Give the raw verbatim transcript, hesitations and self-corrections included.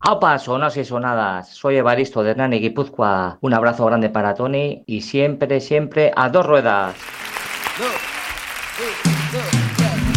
¡Aupa, sonas y sonadas! Soy Evaristo de Hernani, Guipúzcoa. Un abrazo grande para Tony y siempre, siempre a dos ruedas. Dos, un, dos.